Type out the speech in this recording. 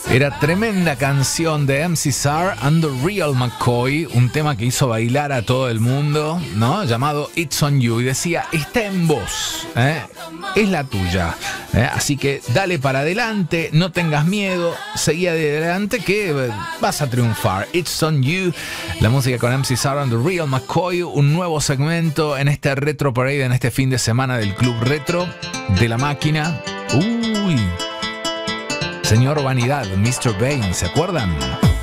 Era tremenda canción de MC Sar and the Real McCoy, un tema que hizo bailar a todo el mundo, ¿no? Llamado It's on You, y decía, está en vos, es la tuya, así que dale para adelante, no tengas miedo, seguí adelante que vas a triunfar. It's on You, la música con MC Sar and the Real McCoy, un nuevo segmento en este Retro Parade, en este fin de semana del Club Retro de la Máquina. Uy, Señor Vanidad, Mr. Bane, ¿se acuerdan?